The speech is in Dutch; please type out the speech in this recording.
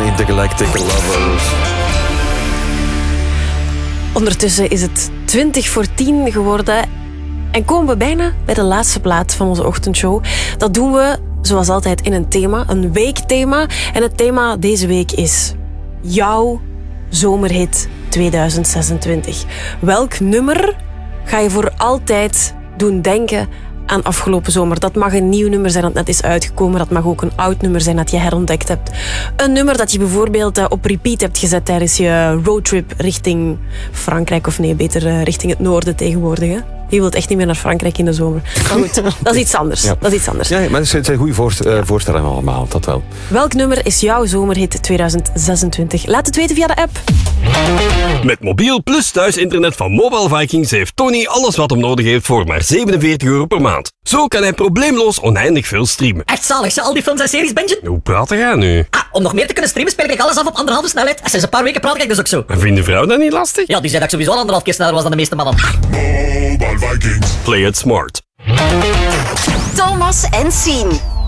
Intergalactic Lovers. Ondertussen is het 20:10 geworden en komen we bijna bij de laatste plaat van onze ochtendshow. Dat doen we, zoals altijd, in een thema, een weekthema. En het thema deze week is jouw zomerhit 2026. Welk nummer ga je voor altijd doen denken aan afgelopen zomer? Dat mag een nieuw nummer zijn dat net is uitgekomen. Dat mag ook een oud nummer zijn dat je herontdekt hebt. Een nummer dat je bijvoorbeeld op repeat hebt gezet tijdens je roadtrip richting Frankrijk. Of nee, beter richting het noorden tegenwoordig. Hè? Je wilt echt niet meer naar Frankrijk in de zomer. Maar goed, dat is iets anders. Ja. Dat is iets anders. Ja, maar het zijn goede voorstellen allemaal, dat wel. Welk nummer is jouw zomerhit 2026? Laat het weten via de app. Met mobiel plus thuisinternet van Mobile Vikings heeft Tony alles wat hem nodig heeft voor maar €47 per maand. Zo kan hij probleemloos oneindig veel streamen. Echt zalig, al die films en series, Benji. Hoe praat jij nu? Om nog meer te kunnen streamen speel ik alles af op 1,5 snelheid. Sinds een paar weken praat ik dus ook zo. En vindt de vrouw dat niet lastig? Ja, die zei dat ik sowieso al 1,5 keer sneller was dan de meeste mannen. Play it smart. Thomas en Sien.